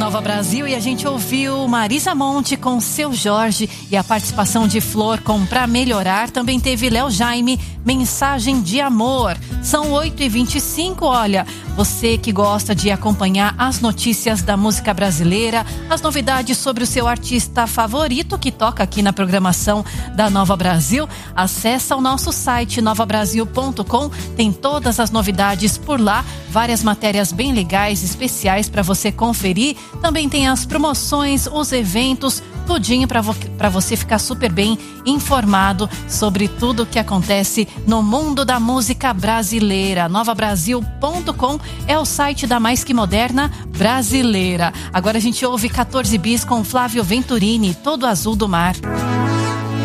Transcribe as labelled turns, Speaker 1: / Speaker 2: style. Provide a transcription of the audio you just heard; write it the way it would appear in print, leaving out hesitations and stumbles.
Speaker 1: Nova Brasil e a gente ouviu Marisa Monte com Seu Jorge e a participação de Flor com Pra Melhorar. Também teve Léo Jaime, Mensagem de Amor. São 8h25, olha, você que gosta de acompanhar as notícias da música brasileira, as novidades sobre o seu artista favorito que toca aqui na programação da Nova Brasil, acessa o nosso site novabrasil.com, tem todas as novidades por lá, várias matérias bem legais, especiais para você conferir. Também tem as promoções, os eventos, tudinho para você ficar super bem informado sobre tudo o que acontece no mundo da música brasileira. Novabrasil.com é o site da mais que moderna brasileira. Agora a gente ouve 14 bis com Flávio Venturini, Todo Azul do Mar.